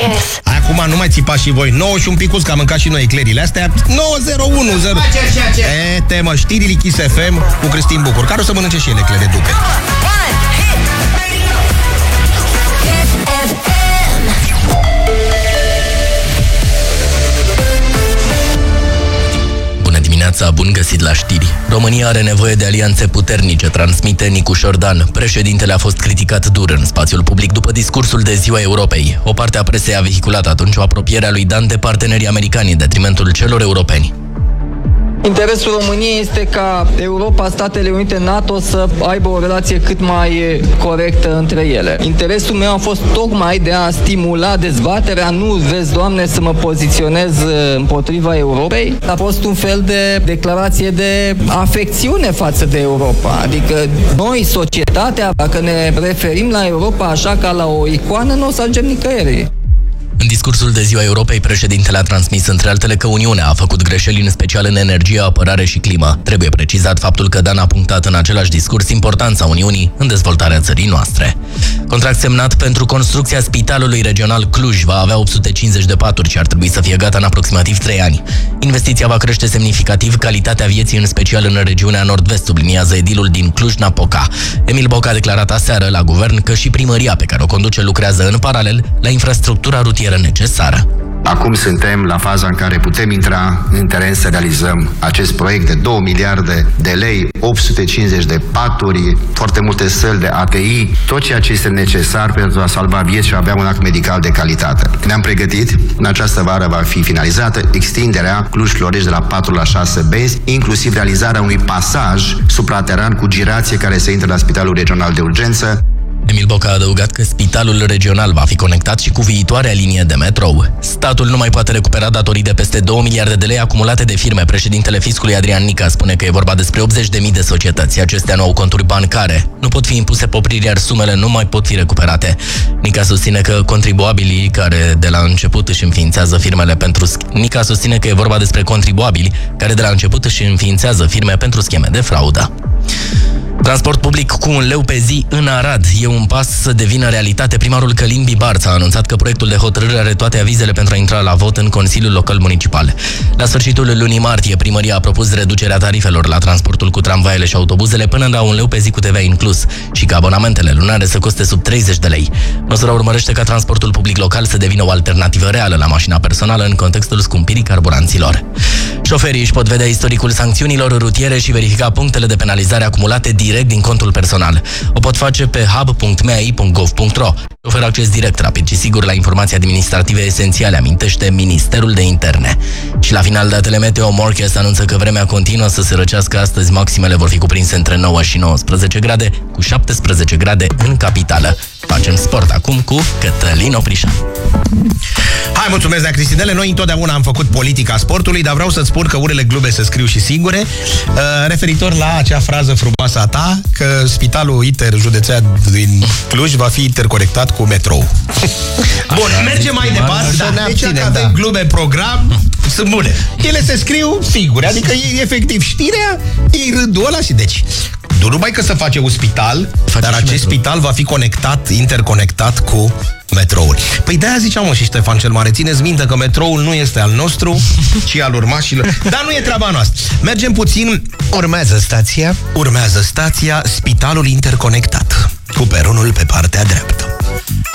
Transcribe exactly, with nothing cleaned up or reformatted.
Kiss. Acum nu mai țipați și voi. nouă și un picuț, că am mâncat și noi eclerile astea. nouă zero unu zero. E, temă, știrile Kiss F M cu Cristin Bucur, care o să mănânce și el eclere dupe. Dimineața, bun găsit la știri. România are nevoie de alianțe puternice, transmite Nicu Șordan. Președintele a fost criticat dur în spațiul public după discursul de Ziua Europei. O parte a presei a vehiculat atunci o apropiere a lui Dan de partenerii americani în detrimentul celor europeni. Interesul României este ca Europa, Statele Unite, NATO să aibă o relație cât mai corectă între ele. Interesul meu a fost tocmai de a stimula dezbaterea, nu, vezi, Doamne, să mă poziționez împotriva Europei. A fost un fel de declarație de afecțiune față de Europa. Adică noi, societatea, dacă ne referim la Europa așa ca la o icoană, nu o să ajungem nicăieri. În discursul de Ziua Europei, președintele a transmis între altele că Uniunea a făcut greșeli în special în energie, apărare și climă. Trebuie precizat faptul că Dan a punctat în același discurs importanța Uniunii în dezvoltarea țării noastre. Contract semnat pentru construcția Spitalului Regional Cluj va avea opt sute cincizeci de paturi și ar trebui să fie gata în aproximativ trei ani. Investiția va crește semnificativ calitatea vieții, în special în regiunea nord-vest, subliniază edilul din Cluj-Napoca. Emil Boc a declarat aseară la guvern că și primăria pe care o conduce lucrează în paralel la infrastructura rutieră necesară. Acum suntem la faza în care putem intra în teren să realizăm acest proiect de două miliarde de lei, opt sute cincizeci de paturi, foarte multe săli de A T I, tot ceea ce este necesar pentru a salva vieți și a avea un act medical de calitate. Ne-am pregătit, în această vară va fi finalizată extinderea Cluj-Florești de la patru la șase benzi, inclusiv realizarea unui pasaj suprateran cu girație care să intre la Spitalul Regional de Urgență. Emil Boc a adăugat că spitalul regional va fi conectat și cu viitoarea linie de metrou. Statul nu mai poate recupera datorii de peste două miliarde de lei acumulate de firme. Președintele fiscului Adrian Nica spune că e vorba despre optzeci de mii de societăți. Acestea nu au conturi bancare. Nu pot fi impuse popriri, iar sumele nu mai pot fi recuperate. Nica susține că contribuabilii care de la început își înființează firmele pentru sch- Nica susține că e vorba despre contribuabili care de la început își înființează firme pentru scheme de fraudă. Transport public cu un leu pe zi în Arad e un pas să devină realitate. Primarul Călin Bibarț a anunțat că proiectul de hotărâre are toate avizele pentru a intra la vot în Consiliul Local Municipal. La sfârșitul lunii martie, primăria a propus reducerea tarifelor la transportul cu tramvaiele și autobuzele până la un leu pe zi cu T V A inclus și ca abonamentele lunare să coste sub treizeci de lei. Măsura urmărește ca transportul public local să devină o alternativă reală la mașina personală în contextul scumpirii carburanților. Șoferii își pot vedea istoricul sancțiunilor rutiere și verifica punctele de penalizare acumulate direct din contul personal. O pot face pe hub punct m a i punct gov punct r o. Oferă acces direct, rapid și sigur la informații administrative esențiale, amintește Ministerul de Interne. Și la final, datele Meteo Morchest anunță că vremea continuă să se răcească astăzi. Maximele vor fi cuprinse între nouă și nouăsprezece grade, cu șaptesprezece grade în capitală. Facem sport acum cu Cătălin Oprișan. Hai, mulțumesc, Nea Cristinele. Noi întotdeauna am făcut politica sportului, dar vreau să-ți spun că urele glume se scriu și singure. Uh, referitor la acea frază frumoasă a ta, că spitalul interjudețean din Cluj va fi interconectat cu metrou. Bun, mergem mai departe. Da, deci dacă avem da. glume în program, sunt bune. Ele se scriu singure, adică e efectiv știrea, e rândul ăla și deci... Nu numai că se face un spital, face dar acest metrou. Spital va fi conectat, interconectat cu metroul. Păi de-aia ziceam, mă, și Ștefan cel Mare, țineți minte că metroul nu este al nostru, ci al urmașilor. Dar nu e treaba noastră. Mergem puțin. Urmează stația. Urmează stația Spitalul Interconectat, cu peronul pe partea dreaptă.